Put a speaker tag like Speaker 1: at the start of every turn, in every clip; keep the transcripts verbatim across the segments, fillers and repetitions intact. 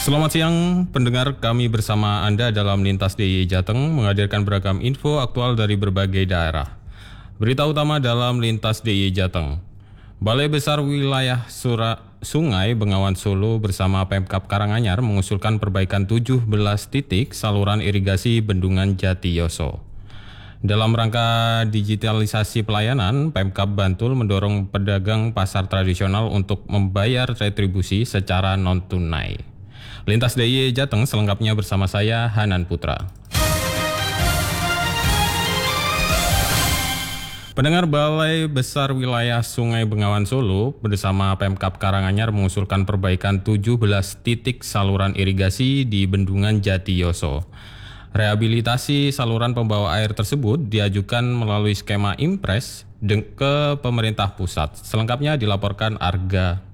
Speaker 1: Selamat siang pendengar, kami bersama Anda dalam Lintas D I Y Jateng menghadirkan beragam info aktual dari berbagai daerah. Berita utama dalam Lintas D I Y Jateng. Balai Besar Wilayah Sura, Sungai Bengawan Solo bersama Pemkab Karanganyar mengusulkan perbaikan tujuh belas titik saluran irigasi Bendungan Jatiyoso. Dalam rangka digitalisasi pelayanan, Pemkab Bantul mendorong pedagang pasar tradisional untuk membayar retribusi secara non-tunai. Lintas D I Y Jateng selengkapnya bersama saya, Hanan Putra. Pendengar, Balai Besar Wilayah Sungai Bengawan Solo bersama Pemkab Karanganyar mengusulkan perbaikan tujuh belas titik saluran irigasi di Bendungan Jatiyoso. Rehabilitasi saluran pembawa air tersebut diajukan melalui skema impres ke pemerintah pusat. Selengkapnya dilaporkan Arga.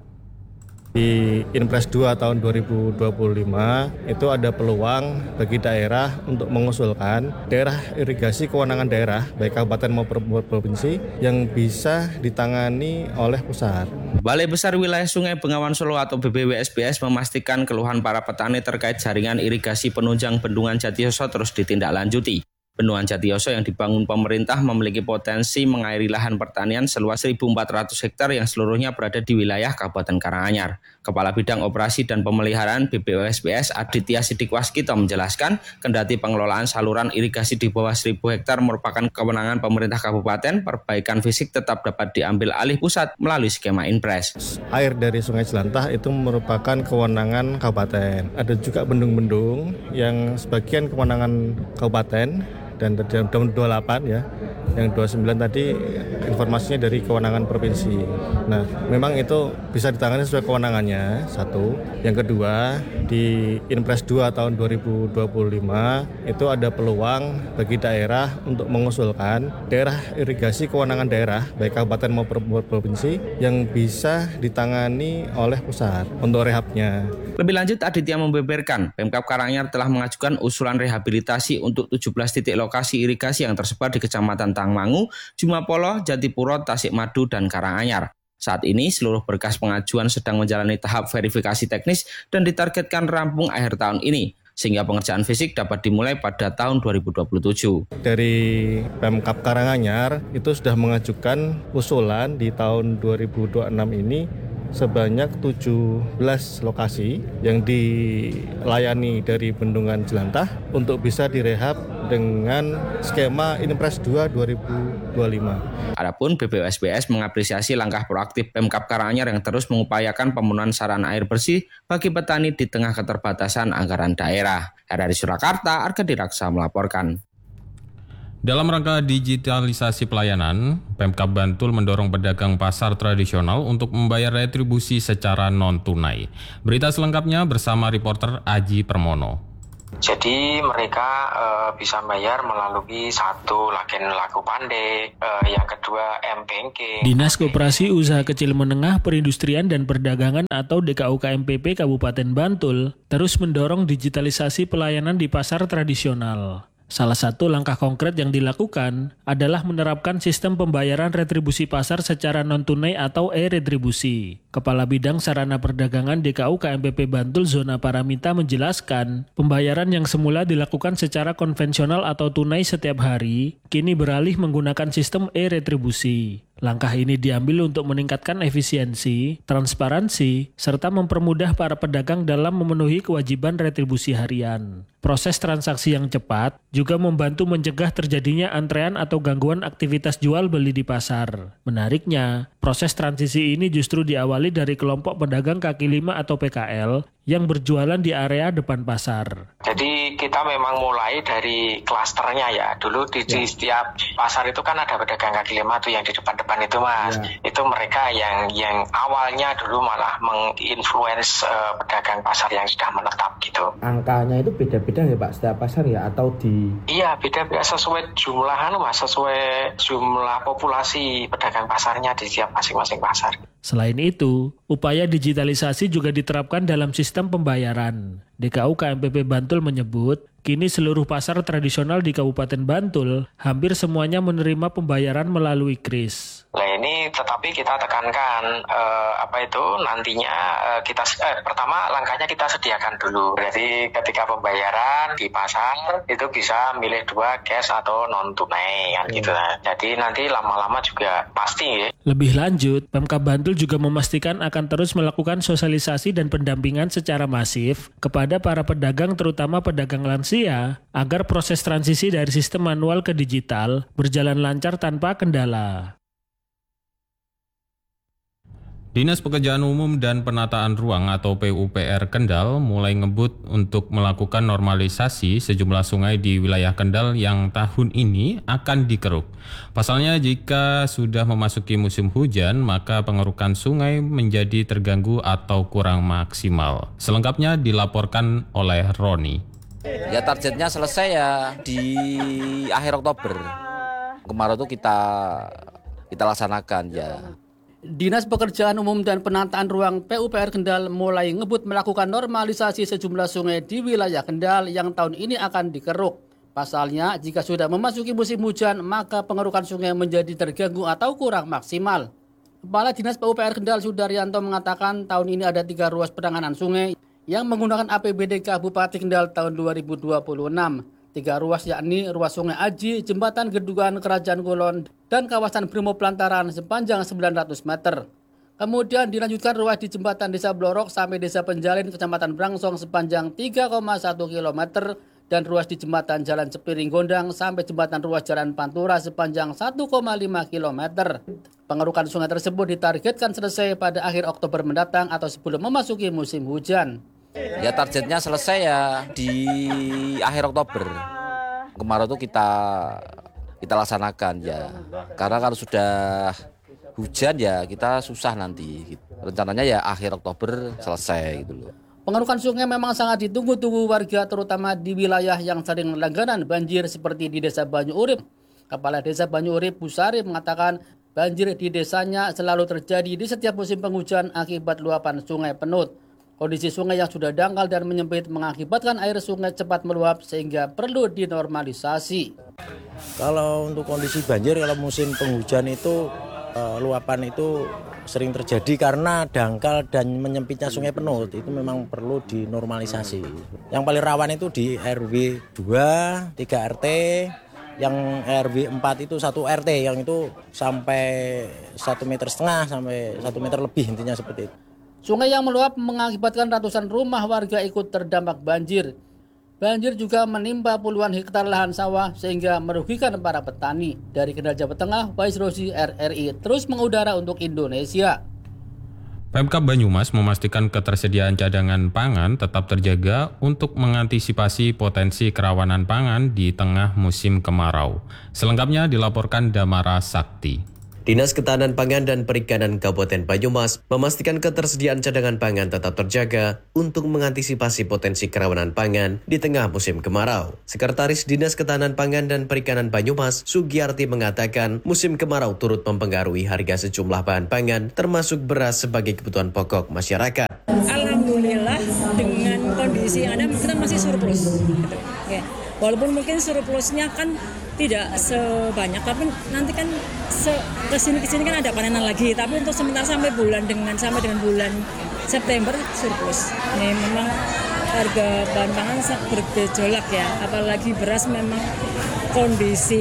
Speaker 2: Di Inpres dua tahun dua ribu dua puluh lima itu ada peluang bagi daerah untuk mengusulkan daerah irigasi kewenangan daerah baik kabupaten maupun provinsi yang bisa ditangani oleh pusat.
Speaker 3: Balai Besar Wilayah Sungai Bengawan Solo atau B B W S B S memastikan keluhan para petani terkait jaringan irigasi penunjang Bendungan Jatiyoso terus ditindaklanjuti. Bendungan Jatiyoso yang dibangun pemerintah memiliki potensi mengairi lahan pertanian seluas seribu empat ratus hektar yang seluruhnya berada di wilayah Kabupaten Karanganyar. Kepala Bidang Operasi dan Pemeliharaan B B W S B S Aditya Sidik Waskito menjelaskan, kendati pengelolaan saluran irigasi di bawah seribu hektar merupakan kewenangan pemerintah kabupaten, perbaikan fisik tetap dapat diambil alih pusat melalui skema Inpres.
Speaker 2: Air dari Sungai Jelantah itu merupakan kewenangan kabupaten. Ada juga bendung-bendung yang sebagian kewenangan kabupaten dan dalam dua puluh delapan ya, yang dua puluh sembilan tadi informasinya dari kewenangan provinsi. Nah, memang itu bisa ditangani sesuai kewenangannya, satu. Yang kedua, di Inpres dua tahun dua ribu dua puluh lima itu ada peluang bagi daerah untuk mengusulkan daerah irigasi kewenangan daerah, baik kabupaten maupun provinsi, yang bisa ditangani oleh pusat untuk rehabnya.
Speaker 3: Lebih lanjut, Aditya membeberkan, Pemkab Karanganyar telah mengajukan usulan rehabilitasi untuk tujuh belas titik lokasi irigasi yang tersebar di Kecamatan Tangmangu, Jumapolo, Jatipuro, Tasikmadu, dan Karanganyar. Saat ini seluruh berkas pengajuan sedang menjalani tahap verifikasi teknis dan ditargetkan rampung akhir tahun ini, sehingga pengerjaan fisik dapat dimulai pada tahun dua ribu dua puluh tujuh.
Speaker 2: Dari Pemkab Karanganyar itu sudah mengajukan usulan di tahun dua ribu dua puluh enam ini sebanyak tujuh belas lokasi yang dilayani dari Bendungan Jelantah untuk bisa direhab dengan skema Inpres dua dua ribu dua puluh lima.
Speaker 3: Adapun B B W S B S mengapresiasi langkah proaktif Pemkab Karanganyar yang terus mengupayakan pemenuhan sarana air bersih bagi petani di tengah keterbatasan anggaran daerah. Dari Surakarta, Arga Diraksa melaporkan.
Speaker 1: Dalam rangka digitalisasi pelayanan, Pemkab Bantul mendorong pedagang pasar tradisional untuk membayar retribusi secara non-tunai. Berita selengkapnya bersama reporter Aji Permono.
Speaker 4: Jadi mereka uh, bisa bayar melalui satu Lagen Laku Pandai, uh, yang kedua M-Banking.
Speaker 5: Dinas Koperasi Usaha Kecil Menengah Perindustrian dan Perdagangan atau D K U K M P P Kabupaten Bantul terus mendorong digitalisasi pelayanan di pasar tradisional. Salah satu langkah konkret yang dilakukan adalah menerapkan sistem pembayaran retribusi pasar secara non-tunai atau e-retribusi. Kepala Bidang Sarana Perdagangan D K U K M P P Bantul Zona Paramita menjelaskan, pembayaran yang semula dilakukan secara konvensional atau tunai setiap hari, kini beralih menggunakan sistem e-retribusi. Langkah ini diambil untuk meningkatkan efisiensi, transparansi, serta mempermudah para pedagang dalam memenuhi kewajiban retribusi harian. Proses transaksi yang cepat juga membantu mencegah terjadinya antrean atau gangguan aktivitas jual beli di pasar. Menariknya, proses transisi ini justru diawali dari kelompok pedagang kaki lima atau P K L yang berjualan di area depan pasar.
Speaker 4: Jadi kita memang mulai dari klasternya ya. Dulu di, di setiap pasar itu kan ada pedagang kaki lima tuh yang di depan-depan itu mas. Ya. Itu mereka yang yang awalnya dulu malah menginfluence uh, pedagang pasar yang sudah menetap gitu.
Speaker 6: Angkanya itu beda-beda ya Pak setiap pasar ya atau di?
Speaker 4: Iya beda-beda sesuai jumlah mas, sesuai jumlah populasi pedagang pasarnya di setiap masing-masing pasar.
Speaker 5: Selain itu, upaya digitalisasi juga diterapkan dalam sistem pembayaran. D K U K M P P Bantul menyebut, Kini seluruh pasar tradisional di Kabupaten Bantul hampir semuanya menerima pembayaran melalui kris.
Speaker 4: Nah ini tetapi kita tekankan eh, apa itu nantinya eh, kita eh, pertama langkahnya kita sediakan dulu. Jadi ketika pembayaran di pasar itu bisa milih dua cash atau non tunai kan gitu. Nah, jadi nanti lama-lama juga pasti ya.
Speaker 5: Lebih lanjut, Pemkab Bantul juga memastikan akan terus melakukan sosialisasi dan pendampingan secara masif kepada para pedagang terutama pedagang lansia agar proses transisi dari sistem manual ke digital berjalan lancar tanpa kendala.
Speaker 1: Dinas Pekerjaan Umum dan Penataan Ruang atau P U P R Kendal mulai ngebut untuk melakukan normalisasi sejumlah sungai di wilayah Kendal yang tahun ini akan dikeruk. Pasalnya jika sudah memasuki musim hujan, maka pengerukan sungai menjadi terganggu atau kurang maksimal. Selengkapnya dilaporkan oleh Roni.
Speaker 7: Ya targetnya selesai ya di akhir Oktober. Kemarin tuh kita kita laksanakan ya.
Speaker 8: Dinas Pekerjaan Umum dan Penataan Ruang P U P R Kendal mulai ngebut melakukan normalisasi sejumlah sungai di wilayah Kendal yang tahun ini akan dikeruk. Pasalnya, jika sudah memasuki musim hujan, maka pengerukan sungai menjadi terganggu atau kurang maksimal. Kepala Dinas P U P R Kendal Sudaryanto mengatakan tahun ini ada tiga ruas penanganan sungai yang menggunakan A P B D Kabupaten Kendal tahun dua ribu dua puluh enam. Tiga ruas yakni ruas Sungai Aji, Jembatan Gedugan Kerajaan Kulon, dan kawasan Brimo Plantaran sepanjang sembilan ratus meter. Kemudian dilanjutkan ruas di Jembatan Desa Blorok sampai Desa Penjalin, Kecamatan Brangsong sepanjang tiga koma satu kilometer, dan ruas di Jembatan Jalan Cepiring Gondang sampai Jembatan Ruas Jalan Pantura sepanjang satu koma lima kilometer. Pengerukan sungai tersebut ditargetkan selesai pada akhir Oktober mendatang atau sebelum memasuki musim hujan.
Speaker 7: Ya targetnya selesai ya di akhir Oktober. Kemarin tuh kita kita laksanakan ya. Karena kalau sudah hujan ya kita susah nanti. Rencananya ya akhir Oktober selesai gitu loh.
Speaker 8: Pengerukan sungai memang sangat ditunggu-tunggu warga terutama di wilayah yang sering langganan banjir seperti di Desa Banyu Urip. Kepala Desa Banyu Urip Busari mengatakan banjir di desanya selalu terjadi di setiap musim penghujan akibat luapan sungai Penut. Kondisi sungai yang sudah dangkal dan menyempit mengakibatkan air sungai cepat meluap sehingga perlu dinormalisasi.
Speaker 9: Kalau untuk kondisi banjir kalau musim penghujan itu uh, luapan itu sering terjadi karena dangkal dan menyempitnya sungai Penut. Itu memang perlu dinormalisasi. Yang paling rawan itu di R W dua, tiga R T, yang R W empat itu satu R T yang itu sampai satu meter setengah sampai satu meter lebih intinya seperti itu.
Speaker 8: Sungai yang meluap mengakibatkan ratusan rumah warga ikut terdampak banjir. Banjir juga menimpa puluhan hektar lahan sawah sehingga merugikan para petani. Dari Kendal, Jawa Tengah, Faiz Rozi, R R I terus mengudara untuk Indonesia.
Speaker 1: Pemkab Banyumas memastikan ketersediaan cadangan pangan tetap terjaga untuk mengantisipasi potensi kerawanan pangan di tengah musim kemarau. Selengkapnya dilaporkan Damara Sakti.
Speaker 10: Dinas Ketahanan Pangan dan Perikanan Kabupaten Banyumas memastikan ketersediaan cadangan pangan tetap terjaga untuk mengantisipasi potensi kerawanan pangan di tengah musim kemarau. Sekretaris Dinas Ketahanan Pangan dan Perikanan Banyumas, Sugiyarti mengatakan musim kemarau turut mempengaruhi harga sejumlah bahan pangan termasuk beras sebagai kebutuhan pokok masyarakat.
Speaker 11: Alhamdulillah dengan kondisi yang ada kita masih surplus. Ya. Walaupun mungkin surplusnya kan tidak sebanyak, tapi nanti kan se kesini kesini kan ada panenan lagi. Tapi untuk sementara sampai bulan dengan sampai dengan bulan September surplus. Ini memang harga bahan pangan sangat bergejolak ya, apalagi beras memang kondisi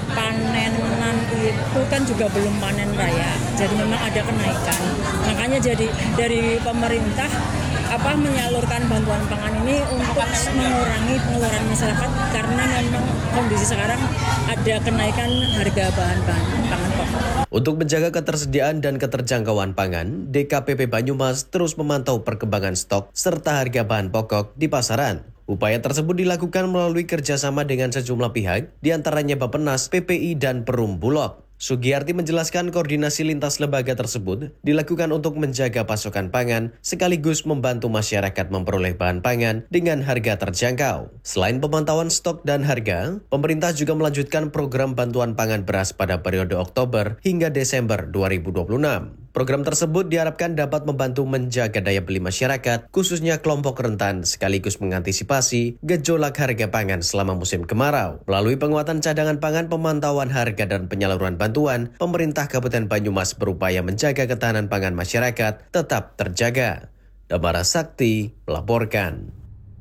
Speaker 11: panenan itu kan juga belum panen raya, jadi memang ada kenaikan. Makanya jadi dari pemerintah apa menyalurkan bantuan pangan ini untuk mengurangi pengeluaran masyarakat karena memang kondisi sekarang ada kenaikan harga bahan-bahan pangan pokok.
Speaker 10: Untuk menjaga ketersediaan dan keterjangkauan pangan, D K P P Banyumas terus memantau perkembangan stok serta harga bahan pokok di pasaran. Upaya tersebut dilakukan melalui kerjasama dengan sejumlah pihak, diantaranya Bappenas, P P I, dan Perum Bulog. Sugiyarti menjelaskan koordinasi lintas lembaga tersebut dilakukan untuk menjaga pasokan pangan sekaligus membantu masyarakat memperoleh bahan pangan dengan harga terjangkau. Selain pemantauan stok dan harga, pemerintah juga melanjutkan program bantuan pangan beras pada periode Oktober hingga Desember dua ribu dua puluh enam. Program tersebut diharapkan dapat membantu menjaga daya beli masyarakat, khususnya kelompok rentan, sekaligus mengantisipasi gejolak harga pangan selama musim kemarau. Melalui penguatan cadangan pangan, pemantauan harga, dan penyaluran bantuan, pemerintah Kabupaten Banyumas berupaya menjaga ketahanan pangan masyarakat tetap terjaga. Damara Sakti melaporkan.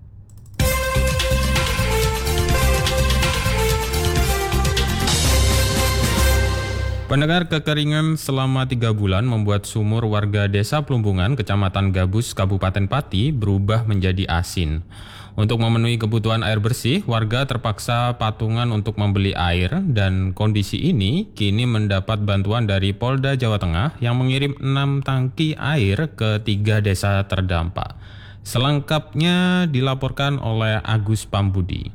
Speaker 1: Pendengar, kekeringan selama tiga bulan membuat sumur warga Desa Plumbungan, Kecamatan Gabus, Kabupaten Pati berubah menjadi asin. Untuk memenuhi kebutuhan air bersih, warga terpaksa patungan untuk membeli air, dan kondisi ini kini mendapat bantuan dari Polda Jawa Tengah yang mengirim enam tangki air ke tiga desa terdampak. Selengkapnya dilaporkan oleh Agus Pambudi.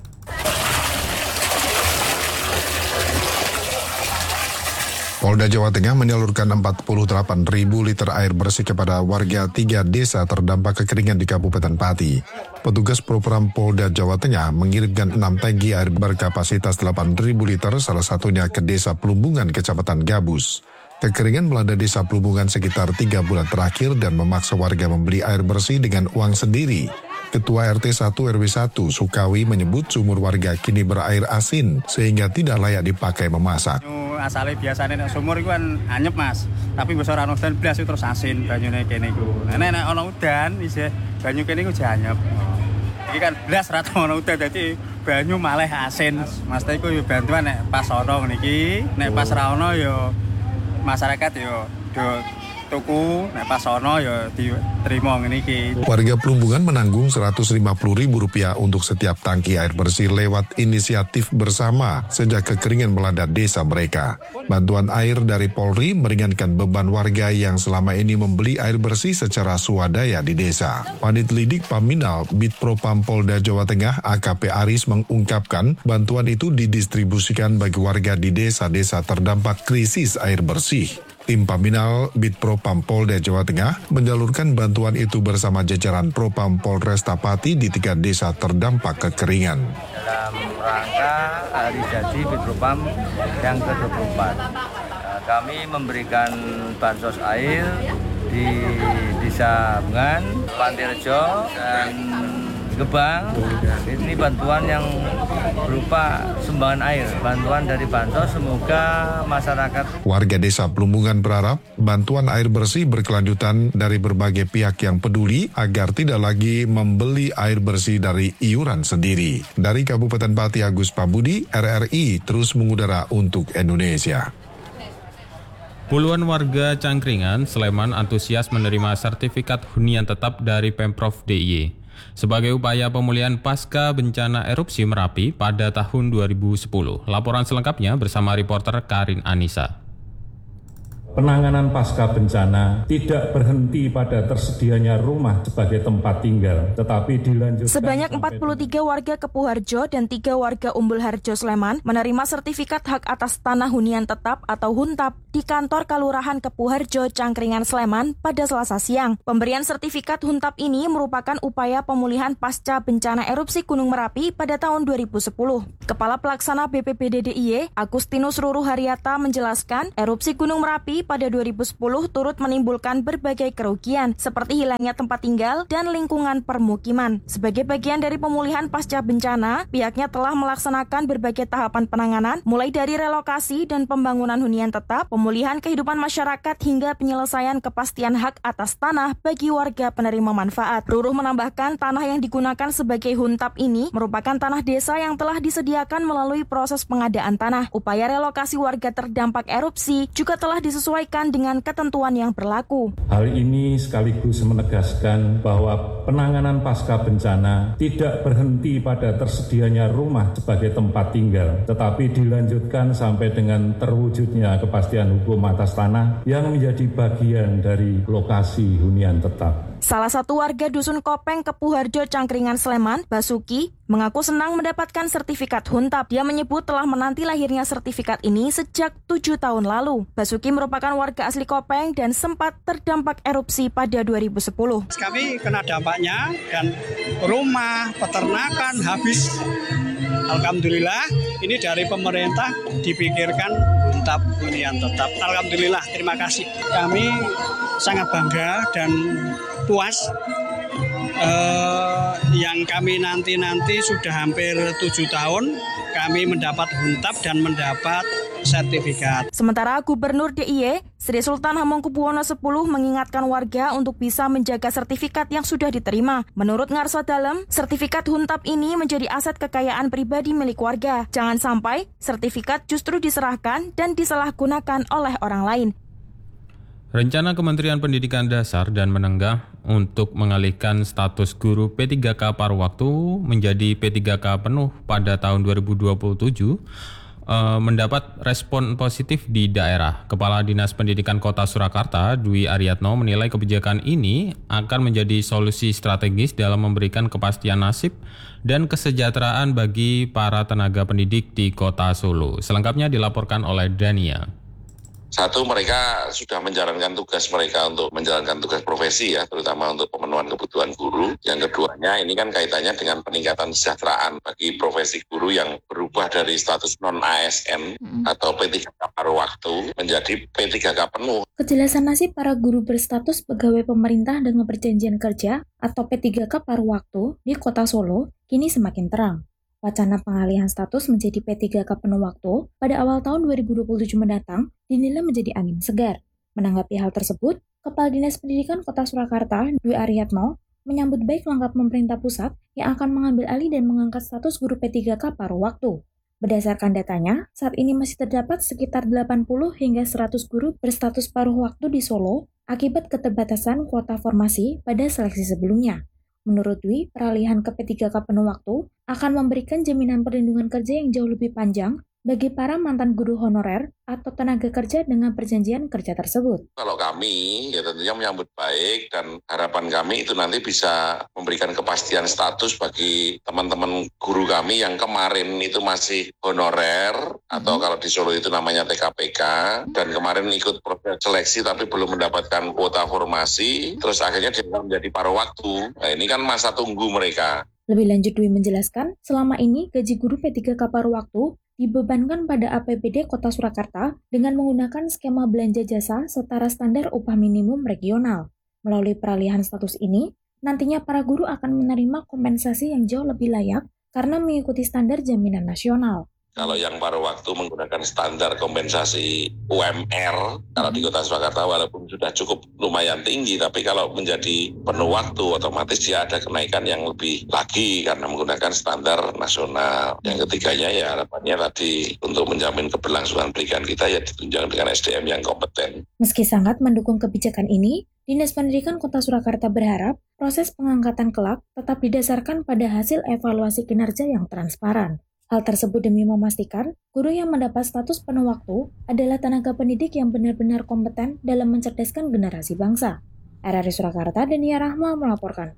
Speaker 12: Polda Jawa Tengah menyalurkan empat puluh delapan ribu liter air bersih kepada warga tiga desa terdampak kekeringan di Kabupaten Pati. Petugas program Polda Jawa Tengah mengirimkan enam tangki air berkapasitas delapan ribu liter, salah satunya ke Desa Plumbungan, Kecamatan Gabus. Kekeringan melanda Desa Plumbungan sekitar tiga bulan terakhir dan memaksa warga membeli air bersih dengan uang sendiri. Ketua R T satu R W satu Sukawi menyebut sumur warga kini berair asin sehingga tidak layak dipakai memasak.
Speaker 13: Asalnya biasanya nek sumur itu kan anyep mas, tapi besar ora udan blas terus asin banyune kene iku. Nek nek ana udan isih banyu kene iku anyep. Iki kan blas ra ono udan dadi banyu malah asin. Mas ta iku yo bantuan nek pas ono niki, nek pas ra ono yo masyarakat yo do tuku, nek pas ono ya diterima ngene iki.
Speaker 12: Warga Plumbungan menanggung seratus lima puluh ribu rupiah untuk setiap tangki air bersih lewat inisiatif bersama sejak kekeringan melanda desa mereka. Bantuan air dari Polri meringankan beban warga yang selama ini membeli air bersih secara swadaya di desa. Panit Lidik Paminal Bitpropam Polda Jawa Tengah A K P Aris mengungkapkan bantuan itu didistribusikan bagi warga di desa-desa terdampak krisis air bersih. Tim Paminal Bitpropam Polda Jawa Tengah menyalurkan bantuan itu bersama jajaran Propam Polresta Pati di tiga desa terdampak kekeringan.
Speaker 14: Dalam rangka hari jadi Bitpropam yang ke dua puluh empat, kami memberikan bansos air di Desa Bengan, Pantirejo, dan Gebang. Ini bantuan yang berupa sumbangan air, bantuan dari bansos. Semoga masyarakat
Speaker 12: warga Desa Plumbungan berharap bantuan air bersih berkelanjutan dari berbagai pihak yang peduli agar tidak lagi membeli air bersih dari iuran sendiri. Dari Kabupaten Pati, Agus Pambudi, R R I terus mengudara untuk Indonesia.
Speaker 1: Puluhan warga Cangkringan, Sleman antusias menerima sertifikat hunian tetap dari Pemprov D I Y sebagai upaya pemulihan pasca bencana erupsi Merapi pada tahun dua ribu sepuluh. Laporan selengkapnya bersama reporter Karin Anissa.
Speaker 15: Penanganan pasca bencana tidak berhenti pada tersedianya rumah sebagai tempat tinggal, tetapi dilanjutkan.
Speaker 16: Sebanyak empat puluh tiga warga Kepuharjo dan tiga warga Umbul Harjo Sleman menerima sertifikat hak atas tanah hunian tetap atau Huntap di kantor Kelurahan Kepuharjo, Cangkringan, Sleman pada Selasa siang. Pemberian sertifikat Huntap ini merupakan upaya pemulihan pasca bencana erupsi Gunung Merapi pada tahun dua ribu sepuluh. Kepala Pelaksana B P B D D I Y, Agustinus Ruru Haryata menjelaskan, erupsi Gunung Merapi pada dua ribu sepuluh turut menimbulkan berbagai kerugian seperti hilangnya tempat tinggal dan lingkungan permukiman. Sebagai bagian dari pemulihan pasca bencana, pihaknya telah melaksanakan berbagai tahapan penanganan mulai dari relokasi dan pembangunan hunian tetap, pemulihan kehidupan masyarakat hingga penyelesaian kepastian hak atas tanah bagi warga penerima manfaat. Ruru menambahkan tanah yang digunakan sebagai Huntap ini merupakan tanah desa yang telah disediakan melalui proses pengadaan tanah. Upaya relokasi warga terdampak erupsi juga telah disesuaikan dengan ketentuan yang berlaku.
Speaker 15: Hal ini sekaligus menegaskan bahwa penanganan pasca bencana tidak berhenti pada tersedianya rumah sebagai tempat tinggal, tetapi dilanjutkan sampai dengan terwujudnya kepastian hukum atas tanah yang menjadi bagian dari lokasi hunian tetap.
Speaker 16: Salah satu warga Dusun Kopeng, Kepuharjo, Cangkringan, Sleman, Basuki, mengaku senang mendapatkan sertifikat Huntap. Dia menyebut telah menanti lahirnya sertifikat ini sejak tujuh tahun lalu. Basuki merupakan warga asli Kopeng dan sempat terdampak erupsi pada dua ribu sepuluh.
Speaker 17: Kami kena dampaknya dan rumah, peternakan habis. Alhamdulillah ini dari pemerintah dipikirkan Huntap hunian tetap. Alhamdulillah, terima kasih. Kami sangat bangga dan puas. Uh, yang kami nanti-nanti sudah hampir tujuh tahun kami mendapat Huntap dan mendapat sertifikat.
Speaker 16: Sementara Gubernur D I Y Sri Sultan Hamengkubuwono X mengingatkan warga untuk bisa menjaga sertifikat yang sudah diterima. Menurut Ngarso Dalem, sertifikat Huntap ini menjadi aset kekayaan pribadi milik warga. Jangan sampai sertifikat justru diserahkan dan disalahgunakan oleh orang lain.
Speaker 1: Rencana Kementerian Pendidikan Dasar dan Menengah untuk mengalihkan status guru P tiga K paruh waktu menjadi P tiga K penuh pada tahun dua ribu dua puluh tujuh eh, mendapat respon positif di daerah. Kepala Dinas Pendidikan Kota Surakarta, Dwi Ariatno, menilai kebijakan ini akan menjadi solusi strategis dalam memberikan kepastian nasib dan kesejahteraan bagi para tenaga pendidik di Kota Solo. Selengkapnya dilaporkan oleh Dania.
Speaker 18: Satu, mereka sudah menjalankan tugas mereka untuk menjalankan tugas profesi ya, terutama untuk pemenuhan kebutuhan guru. Yang keduanya, ini kan kaitannya dengan peningkatan kesejahteraan bagi profesi guru yang berubah dari status non-A S N hmm. atau P tiga K paruh waktu menjadi P tiga K penuh.
Speaker 19: Kejelasan nasib para guru berstatus pegawai pemerintah dengan perjanjian kerja atau P tiga K paruh waktu di Kota Solo kini semakin terang. Wacana pengalihan status menjadi P tiga K penuh waktu pada awal tahun dua ribu dua puluh tujuh mendatang dinilai menjadi angin segar. Menanggapi hal tersebut, Kepala Dinas Pendidikan Kota Surakarta, Dwi Ariatno, menyambut baik langkah pemerintah pusat yang akan mengambil alih dan mengangkat status guru P tiga K paruh waktu. Berdasarkan datanya, saat ini masih terdapat sekitar delapan puluh hingga seratus guru berstatus paruh waktu di Solo akibat keterbatasan kuota formasi pada seleksi sebelumnya. Menurut Dwi, peralihan ke P tiga K penuh waktu akan memberikan jaminan perlindungan kerja yang jauh lebih panjang bagi para mantan guru honorer atau tenaga kerja dengan perjanjian kerja tersebut.
Speaker 18: Kalau kami ya tentunya menyambut baik dan harapan kami itu nanti bisa memberikan kepastian status bagi teman-teman guru kami yang kemarin itu masih honorer hmm. atau kalau di Solo itu namanya T K P K dan kemarin ikut proses seleksi tapi belum mendapatkan kuota formasi terus akhirnya dia menjadi paruh waktu. Nah ini kan masa tunggu mereka.
Speaker 19: Lebih lanjut Dwi menjelaskan, selama ini gaji guru P tiga K paruh waktu dibebankan pada A P B D Kota Surakarta dengan menggunakan skema belanja jasa setara standar upah minimum regional. Melalui peralihan status ini, nantinya para guru akan menerima kompensasi yang jauh lebih layak karena mengikuti standar jaminan nasional.
Speaker 18: Kalau yang paruh waktu menggunakan standar kompensasi U M R, kalau di Kota Surakarta walaupun sudah cukup lumayan tinggi, tapi kalau menjadi penuh waktu otomatis dia ada kenaikan yang lebih lagi karena menggunakan standar nasional. Yang ketiganya ya harapannya tadi untuk menjamin keberlangsungan pendidikan kita ya ditunjang dengan S D M yang kompeten.
Speaker 19: Meski sangat mendukung kebijakan ini, Dinas Pendidikan Kota Surakarta berharap proses pengangkatan kelak tetap didasarkan pada hasil evaluasi kinerja yang transparan. Hal tersebut demi memastikan guru yang mendapat status penuh waktu adalah tenaga pendidik yang benar-benar kompeten dalam mencerdaskan generasi bangsa. R R I Surakarta, Dania Rahma melaporkan.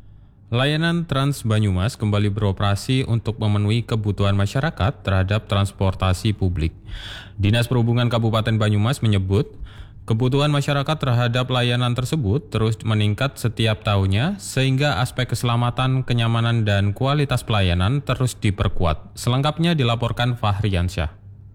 Speaker 1: Layanan Trans Banyumas kembali beroperasi untuk memenuhi kebutuhan masyarakat terhadap transportasi publik. Dinas Perhubungan Kabupaten Banyumas menyebut, kebutuhan masyarakat terhadap layanan tersebut terus meningkat setiap tahunnya sehingga aspek keselamatan, kenyamanan, dan kualitas pelayanan terus diperkuat. Selengkapnya dilaporkan Fahriansyah.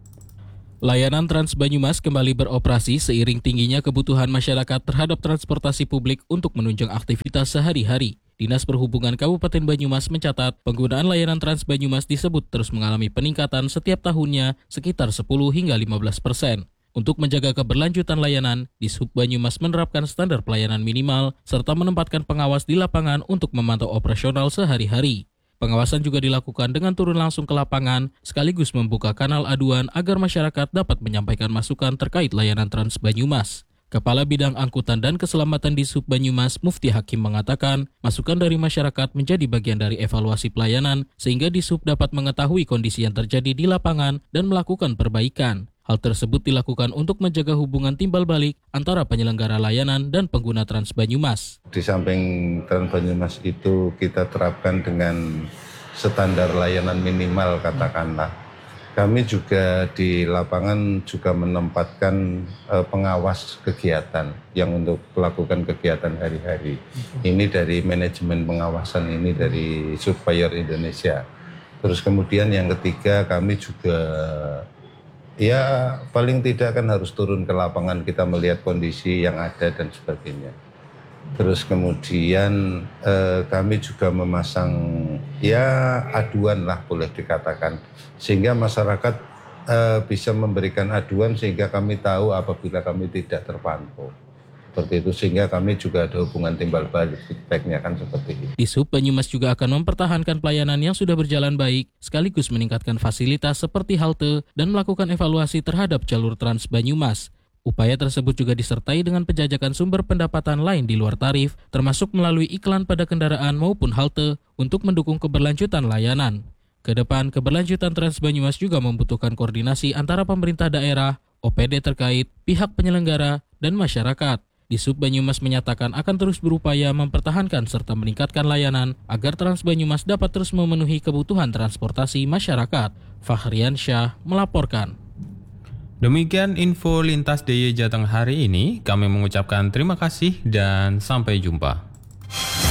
Speaker 20: Layanan Trans Banyumas kembali beroperasi seiring tingginya kebutuhan masyarakat terhadap transportasi publik untuk menunjang aktivitas sehari-hari. Dinas Perhubungan Kabupaten Banyumas mencatat penggunaan layanan Trans Banyumas disebut terus mengalami peningkatan setiap tahunnya sekitar sepuluh hingga lima belas persen. Untuk menjaga keberlanjutan layanan, Dishub Banyumas menerapkan standar pelayanan minimal serta menempatkan pengawas di lapangan untuk memantau operasional sehari-hari. Pengawasan juga dilakukan dengan turun langsung ke lapangan, sekaligus membuka kanal aduan agar masyarakat dapat menyampaikan masukan terkait layanan Trans Banyumas. Kepala Bidang Angkutan dan Keselamatan Dishub Banyumas, Mufti Hakim mengatakan, masukan dari masyarakat menjadi bagian dari evaluasi pelayanan sehingga Dishub dapat mengetahui kondisi yang terjadi di lapangan dan melakukan perbaikan. Hal tersebut dilakukan untuk menjaga hubungan timbal balik antara penyelenggara layanan dan pengguna Trans Banyumas.
Speaker 21: Di samping Trans Banyumas itu kita terapkan dengan standar layanan minimal katakanlah. Kami juga di lapangan juga menempatkan uh, pengawas kegiatan yang untuk melakukan kegiatan hari-hari. Ini dari manajemen pengawasan ini dari Supplier Indonesia. Terus kemudian yang ketiga kami juga ya paling tidak kan harus turun ke lapangan, kita melihat kondisi yang ada dan sebagainya. Terus kemudian eh, kami juga memasang ya aduan lah boleh dikatakan, sehingga masyarakat eh, bisa memberikan aduan sehingga kami tahu apabila kami tidak terpantau. Seperti itu, sehingga kami juga ada hubungan timbal balik, feedbacknya kan seperti itu.
Speaker 20: Dishub Banyumas juga akan mempertahankan pelayanan yang sudah berjalan baik, sekaligus meningkatkan fasilitas seperti halte dan melakukan evaluasi terhadap jalur Trans Banyumas. Upaya tersebut juga disertai dengan penjajakan sumber pendapatan lain di luar tarif, termasuk melalui iklan pada kendaraan maupun halte untuk mendukung keberlanjutan layanan. Kedepan, keberlanjutan Trans Banyumas juga membutuhkan koordinasi antara pemerintah daerah, O P D terkait, pihak penyelenggara, dan masyarakat. Dishub Banyumas menyatakan akan terus berupaya mempertahankan serta meningkatkan layanan agar Trans Banyumas dapat terus memenuhi kebutuhan transportasi masyarakat. Fahrian Syah melaporkan.
Speaker 1: Demikian info Lintas D I Y Jateng hari ini. Kami mengucapkan terima kasih dan sampai jumpa.